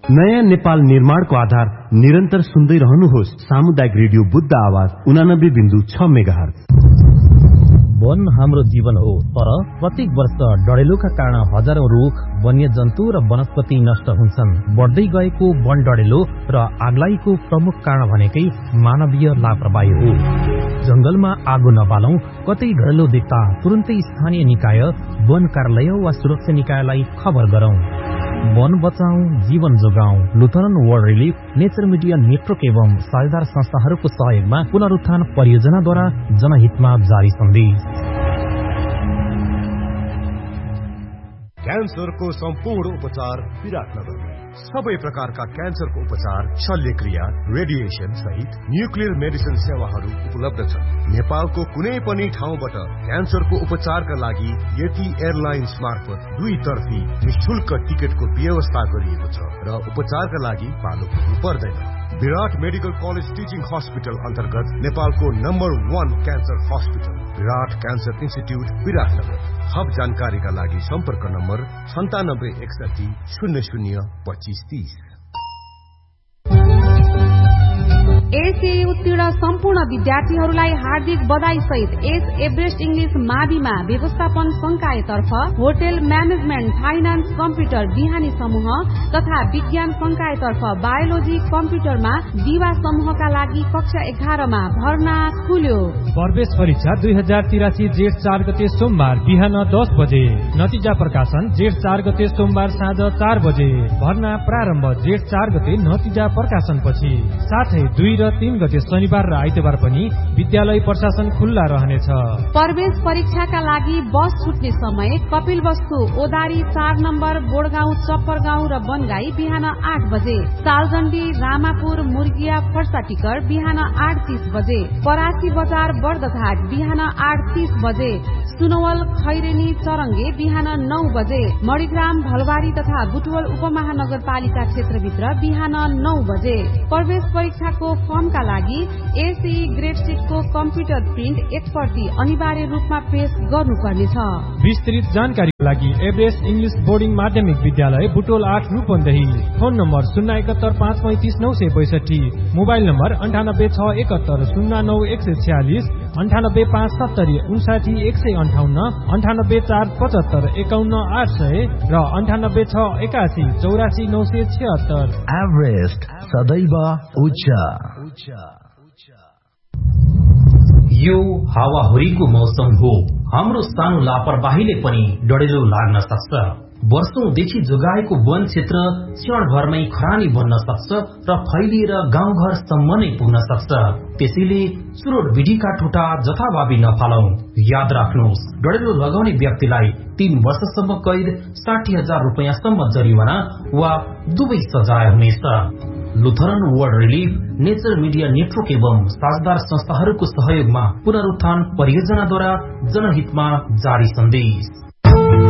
नयाँ नेपाल निर्माणको आधार निरन्तर सुन्दै रहनुहोस्। सामुदायिक रेडियो बुद्ध आवाज 89.6 मेगाहर्ज। वन हाम्रो जीवन हो, तर प्रत्येक वर्ष डढेलोका कारण हजारौं रुख, वन्यजन्तु र वनस्पति नष्ट हुन्छन्। बढ्दै गएको वन डढेलो र आगलागीको प्रमुख कारण भनेकै मानवीय लापरवाही हो। जंगलमा आगो नबालौं, कतै डढेलो देख्दा तुरुन्तै स्थानीय निकाय, वन कार्यालय वा सुरक्षा निकायलाई खबर गरौं। वन बचाऊ, जीवन जोगाऊ। Lutheran world relief, nature media network एवं साझेदार संस्थाहरूको सहयोगमा पुनरुत्थान परियोजनाद्वारा जनहितमा जारी सन्देश। क्यान्सरको सम्पूर्ण उपचार विराटनगर। सबै प्रकारका क्यान्सरको उपचार, शल्यक्रिया, रेडिएसन सहित न्युक्लियर मेडिसिन सेवाहरू उपलब्ध छन्। नेपालको कुनै पनि ठाउँबाट क्यान्सरको उपचारका लागि यति एयरलाइन्स मार्फत 2 तर्फी निशुल्क टिकटको व्यवस्था गरिएको छ र उपचारका लागि पालो पुग्नु पर्दैन। विराट मेडिकल कलेज टिचिङ हस्पिटल अन्तर्गत नेपालको नम्बर 1 क्यान्सर हस्पिटल विराट क्यान्सर इन्स्टिट्युट विराटनगर। थप जानकारीका लागि सम्पर्क नम्बर 9761 002530। एसए उत्तीर्ण सम्पूर्ण विद्यार्थीहरूलाई हार्दिक बधाई सहित एस एभरेस्ट इंग्लिश माविमा व्यवस्थापन संकायतर्फ होटल म्यानेजमेन्ट, फाइनान्स, कम्प्युटर बिहानी समूह तथा विज्ञान संकायतर्फ बायोलोजी कम्प्युटरमा दिवा समूहका लागि कक्षा 11 मा भर्ना खुल्यो। प्रवेश परीक्षा 2083 जेठ 4 गते सोमबार बिहान 10 बजे। नतिजा प्रकाशन जेठ 4 गते सोमबार साँझ 4 बजे। भर्ना प्रारम्भ जेठ 4 गते नतिजा प्रकाशनपछि। साथै 2 र 3 गते शनिबार र आइतबार पनि विद्यालय प्रशासन खुल्ला रहनेछ। प्रवेश परीक्षाका लागि बस छुट्ने समय कपिलवस्तु, ओदारी 4 नम्बर, बोडगाउँ, चप्परगाउँ र बनगाई बिहान 8 बजे। सालजण्डी, रामापुर, मुर्गिया, फर्साटिकर बिहान 8:30 बजे। परासी बजार, बर्दघाट बिहान 8:30 बजे। सुनवल, खैरेनी, चरङ्गे बिहान 9 बजे। मणिग्राम, भलबारी तथा बुटवल उपमहानगरपालिका क्षेत्रभित्र बिहान 9 बजे। प्रवेश परीक्षाको फर्मका लागि एसई ग्रेड सिटको कम्प्युटर प्रिन्ट 1 प्रति अनिवार्य रूपमा पेश गर्नुपर्नेछ। विस्तृत जानकारीका लागि एभरेस्ट इंग्लिश बोर्डिङ माध्यमिक विद्यालय Butwal 8 Rupandehi. Phone number 071 535 962, mobile number 9861 09 146, 98570 59 158, 98475 51 800 र 98681 84 976। एभरेस्ट सदैव उच्च। यो हावाहुरीको मौसम हो। हाम्रो सानो लापरवाहीले पनि डढेलो लाग्न सक्छ। वर्षौंदेखि जोगाएको वन क्षेत्र क्षणभरमै खरानी बन्न सक्छ र फैलिएर गाउँघरसम्म नै पुग्न सक्छ। त्यसैले चुरोट विधिका ठुटा जथाभावी नफालौं। याद राख्नुहोस्, डढेलो लगाउने व्यक्तिलाई 3 वर्षसम्म कैद, 60,000 रुपियाँसम्म जरिवाना वा दुवै सजाय हुनेछ। Lutheran world relief, nature media network एवं साझेदार संस्थाहरूको सहयोगमा पुनरुत्थान परियोजनाद्वारा जनहितमा जारी सन्देश।